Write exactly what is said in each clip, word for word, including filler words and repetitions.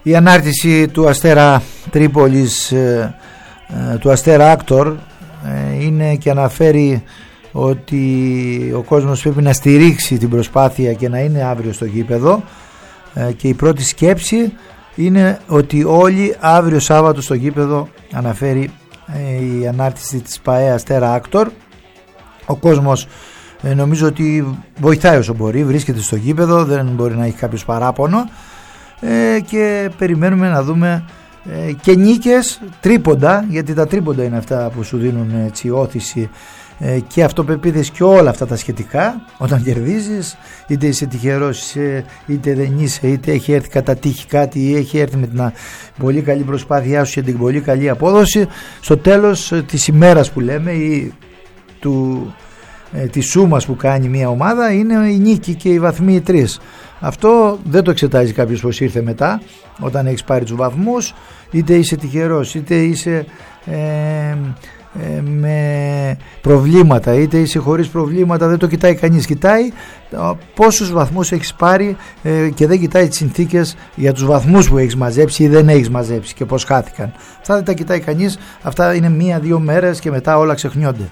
Η ανάρτηση του Αστέρα Τρίπολης, του Αστέρα Άκτορ, είναι και αναφέρει ότι ο κόσμος πρέπει να στηρίξει την προσπάθεια και να είναι αύριο στο γήπεδο, και η πρώτη σκέψη είναι ότι όλοι αύριο Σάββατο στο γήπεδο, αναφέρει η ανάρτηση της ΠΑΕ Αστέρα Άκτορ. Ο κόσμος νομίζω ότι βοηθάει όσο μπορεί, βρίσκεται στο γήπεδο, δεν μπορεί να έχει κάποιος παράπονο, και περιμένουμε να δούμε και νίκες, τρίποντα, γιατί τα τρίποντα είναι αυτά που σου δίνουν έτσι όθηση και αυτοπεποίθηση και όλα αυτά τα σχετικά. Όταν κερδίζεις, είτε είσαι τυχερός είτε δεν είσαι, είτε έχει έρθει κατά τύχη κάτι ή έχει έρθει με την πολύ καλή προσπάθειά σου και την πολύ καλή απόδοση, στο τέλος της ημέρας που λέμε ή του, ε, της σούμας που κάνει μια ομάδα, είναι η νίκη και οι βαθμοί οι τρεις. Αυτό δεν το εξετάζει κάποιος πως ήρθε μετά, όταν έχεις πάρει τους βαθμούς, είτε είσαι τυχερός είτε είσαι ε, ε, με προβλήματα είτε είσαι χωρίς προβλήματα, δεν το κοιτάει κανείς. Κοιτάει πόσους βαθμούς έχεις πάρει ε, και δεν κοιτάει τις συνθήκες για τους βαθμούς που έχεις μαζέψει ή δεν έχεις μαζέψει και πως χάθηκαν. Αυτά δεν τα κοιτάει κανείς, αυτά είναι μία-δύο μέρες και μετά όλα ξεχνιόνται.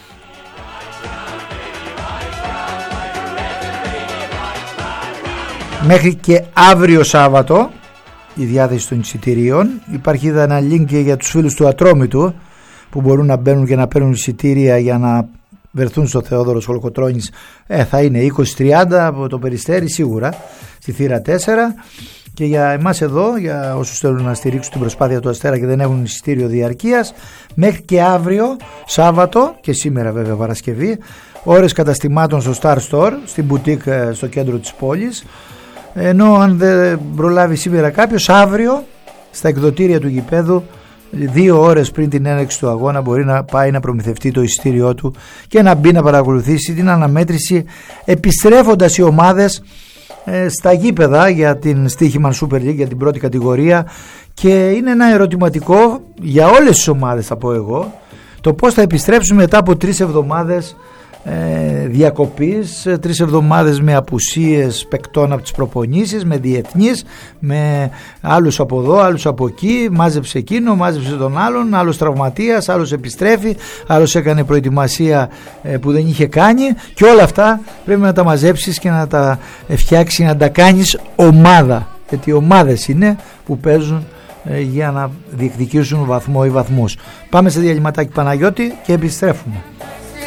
Μέχρι και αύριο Σάββατο η διάθεση των εισιτηρίων. Υπάρχει ήδη ένα link και για τους φίλους του Ατρόμητου που μπορούν να μπαίνουν και να παίρνουν εισιτήρια για να βρεθούν στο Θεόδωρος Κολοκοτρώνης. Ε, θα είναι είκοσι τριάντα από το Περιστέρι σίγουρα στη θύρα τέσσερα. Και για εμάς εδώ, για όσους θέλουν να στηρίξουν την προσπάθεια του Αστέρα και δεν έχουν εισιτήριο διαρκείας, μέχρι και αύριο Σάββατο και σήμερα βέβαια Παρασκευή, ώρες καταστημάτων στο Star Store, στην boutique στο κέντρο της πόλης. Ενώ αν δεν προλάβει σήμερα κάποιος, αύριο στα εκδοτήρια του γηπέδου, δύο ώρες πριν την έναρξη του αγώνα, μπορεί να πάει να προμηθευτεί το εισιτήριό του και να μπει να παρακολουθήσει την αναμέτρηση, επιστρέφοντας οι ομάδες ε, στα γήπεδα για την Στοίχημαν Super League, για την πρώτη κατηγορία. Και είναι ένα ερωτηματικό για όλες τις ομάδες, θα πω εγώ, το πώς θα επιστρέψουν μετά από τρεις εβδομάδες Ε, διακοπής, τρεις εβδομάδες με απουσίες παικτών από τις προπονήσεις, με διεθνείς, με άλλους από εδώ, άλλους από εκεί, μάζεψε εκείνο, μάζεψε τον άλλον, άλλος τραυματίας, άλλος επιστρέφει, άλλος έκανε προετοιμασία ε, που δεν είχε κάνει, και όλα αυτά πρέπει να τα μαζέψεις και να τα φτιάξεις, να τα κάνεις ομάδα, γιατί ομάδες είναι που παίζουν ε, για να διεκδικήσουν βαθμό ή βαθμούς. Πάμε σε διαλυματάκι Παναγιώτη και επιστρέφουμε.